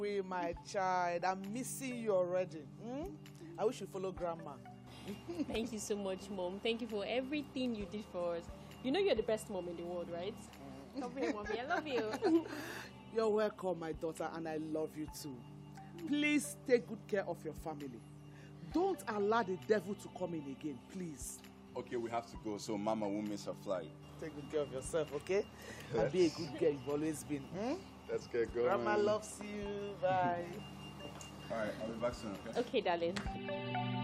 Wait, my child, I'm missing you already. I wish you follow grandma. Thank you so much, Mom. Thank you for everything you did for us. You know you're the best mom in the world, right? Come here, Mommy. I love you. You're welcome, my daughter, and I love you too. Please take good care of your family. Don't allow the devil to come in again, please. Okay, we have to go, so Mama won't miss her flight. Take good care of yourself, okay? And be a good girl you've always been. Let's get going. Grandma loves you. Bye. All right, I'll be back soon, okay? Okay, darling.